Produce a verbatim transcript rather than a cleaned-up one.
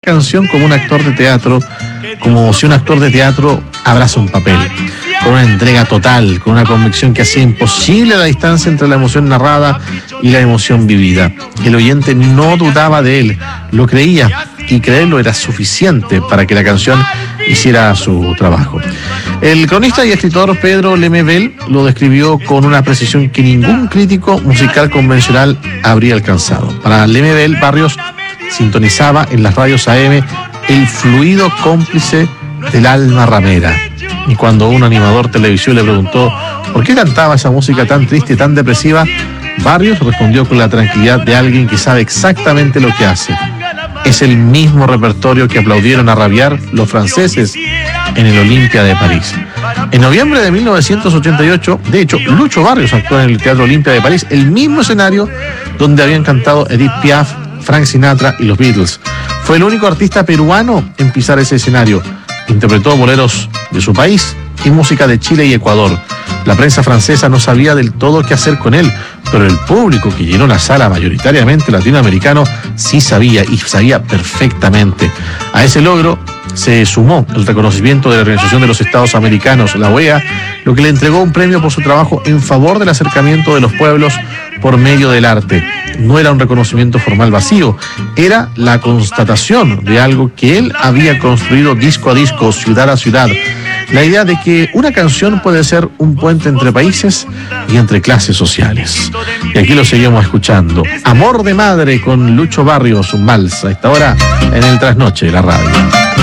canción como un actor de teatro, como si un actor de teatro abraza un papel, con una entrega total, con una convicción que hacía imposible la distancia entre la emoción narrada y la emoción vivida. El oyente no dudaba de él, lo creía, y creerlo era suficiente para que la canción hiciera su trabajo. El cronista y escritor Pedro Lemebel lo describió con una precisión que ningún crítico musical convencional habría alcanzado. Para Lemebel, Barrios sintonizaba en las radios A M el fluido cómplice del alma ramera. Y cuando un animador televisivo le preguntó por qué cantaba esa música tan triste y tan depresiva, Barrios respondió con la tranquilidad de alguien que sabe exactamente lo que hace. Es el mismo repertorio que aplaudieron a rabiar los franceses en el Olimpia de París. En noviembre de mil novecientos ochenta y ocho, de hecho, Lucho Barrios actuó en el Teatro Olimpia de París, el mismo escenario donde habían cantado Edith Piaf, Frank Sinatra y los Beatles. Fue el único artista peruano en pisar ese escenario. Interpretó boleros de su país y música de Chile y Ecuador. La prensa francesa no sabía del todo qué hacer con él, pero el público que llenó la sala, mayoritariamente latinoamericano, sí sabía, y sabía perfectamente. A ese logro se sumó el reconocimiento de la Organización de los Estados Americanos, la O E A, lo que le entregó un premio por su trabajo en favor del acercamiento de los pueblos por medio del arte. No era un reconocimiento formal vacío, era la constatación de algo que él había construido disco a disco, ciudad a ciudad. La idea de que una canción puede ser un puente entre países y entre clases sociales. Y aquí lo seguimos escuchando. Amor de madre con Lucho Barrios, un vals a esta hora en el trasnoche de la radio.